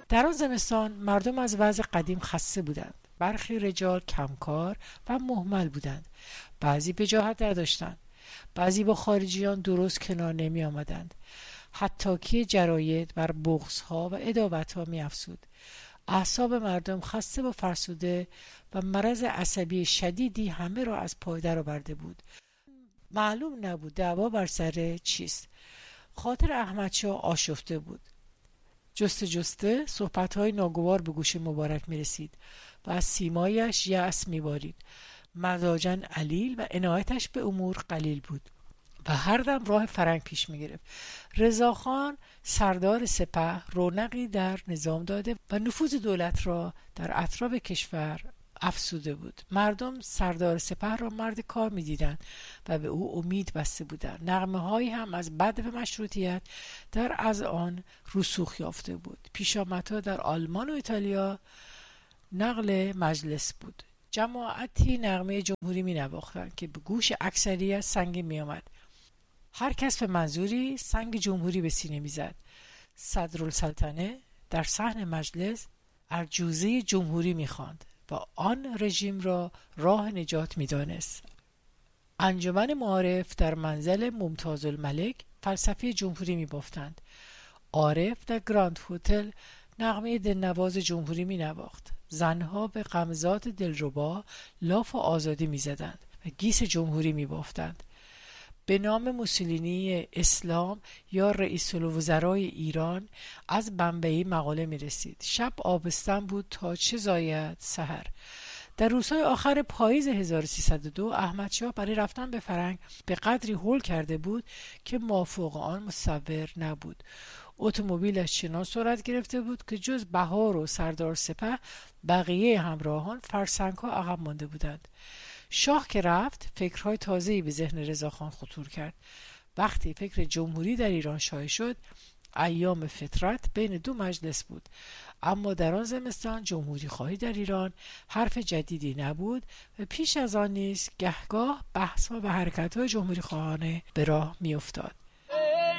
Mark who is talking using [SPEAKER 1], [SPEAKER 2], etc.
[SPEAKER 1] در آن زمستان مردم از وضع قدیم خسته بودند. برخی رجال کمکار و مهمل بودند، بعضی وجاهت نداشتند، بعضی با خارجیان درست کنار نمی آمدند. حتاکی جراید بر بغض‌ها و عداوت‌ها می افزود. اعصاب مردم خسته و فرسوده و مرض عصبی شدیدی همه را از پای درآورده بود. معلوم نبود دعوا بر سر چیست. خاطر احمدشاه آشفته بود. جسته صحبت‌های ناگوار به گوش مبارک می رسید و از سیمایش یأس می بارید. مزاجاً علیل و عنایتش به امور قلیل بود و هر دم راه فرنگ پیش می گرفت. رضاخان سردار سپه رونقی در نظام داده و نفوذ دولت را در اطراف کشور افزوده بود. مردم سردار سپه را مرد کار می دیدند و به او امید بسته بودند. نغمه هایی هم از بدو مشروطیت در اذعان رسوخ یافته بود. پیشامدها در آلمان و ایتالیا نقل مجلس بود. جماعتی نغمه جمهوری می نواختند که به گوش اکثریت سنگین می آمد. هر کس به منظوری سنگ جمهوری به سینه می زد. صدرالسلطنه در صحن مجلس ارجوزه جمهوری می خواند و آن رژیم را راه نجات می دانست. انجمن معارف در منزل ممتاز الملک فلسفه جمهوری می بافتند. عارف در گراند هتل نغمه دلنواز جمهوری می نواخت. زنها به غمزات دلربا لاف آزادی می زدند و گیس جمهوری می بافتند. به نام موسولینی اسلام یا رئیس الوزرای ایران از بمبئی مقاله می رسید. شب آبستن بود تا چه زاید سحر. در روزهای آخر پاییز 1302 احمدشاه برای رفتن به فرنگ به قدری هول کرده بود که مافوق آن مصور نبود. اتومبیلش چنان سرعت گرفته بود که جز بهار و سردار سپه بقیه همراهان فرسنگ‌ها عقب مانده بودند. شاه که رفت فکرهای تازه‌ای به ذهن رضاخان خطور کرد. وقتی فکر جمهوری در ایران شایع شد ایام فترت بین دو مجلس بود، اما در آن زمستان جمهوری خواهی در ایران حرف جدیدی نبود و پیش از آن نیز گهگاه بحث‌ها و حرکت‌های جمهوری خواهانه به راه می‌افتاد.